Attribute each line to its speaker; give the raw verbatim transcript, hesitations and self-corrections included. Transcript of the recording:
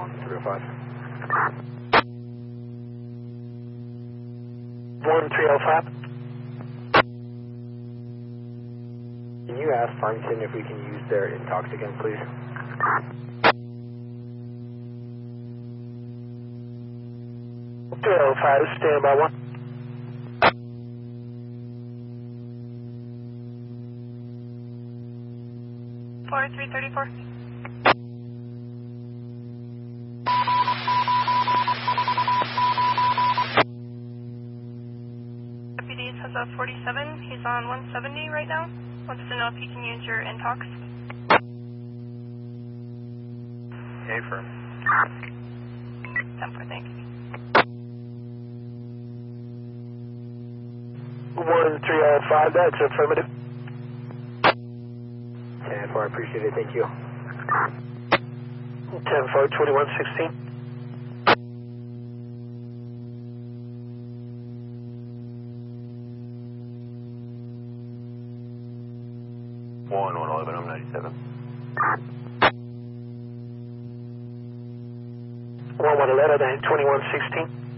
Speaker 1: one three oh five.
Speaker 2: one three oh five.
Speaker 1: Can you ask Farmington if we can use their intox again, please?
Speaker 2: three oh five, stand by one.
Speaker 3: four three three four. Deputies has a forty-seven. He's on one seventy right now. Wants to know if he can use your intox.
Speaker 1: Hey, firm.
Speaker 3: ten four, thanks.
Speaker 2: one three oh five, that's affirmative.
Speaker 1: ten four, I appreciate it. Thank you.
Speaker 2: ten four, twenty-one sixteen.
Speaker 1: one one eleven, I'm ninety-seven.
Speaker 2: one one eleven, twenty-one sixteen.